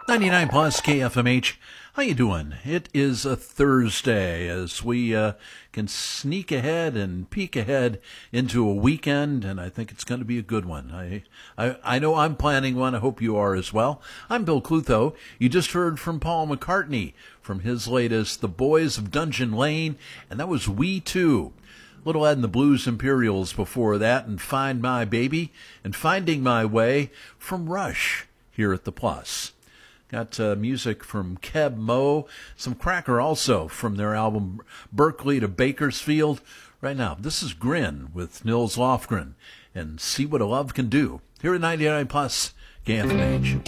99 plus KFMH. How you doing? It is a Thursday as we can sneak ahead and peek ahead into a weekend, and I think it's going to be a good one. I know I'm planning one. I hope you are as well. I'm Bill Clutho. You just heard from Paul McCartney from his latest The Boys of Dungeon Lane, and that was We Too. Little Ed and the Blues Imperials before that, and Find My Baby and Finding My Way from Rush here at the Plus. Got music from Keb Mo, some Cracker also from their album Berkeley to Bakersfield. Right now, this is Grin with Nils Lofgren and See What a Love Can Do here at 99 Plus KFMH.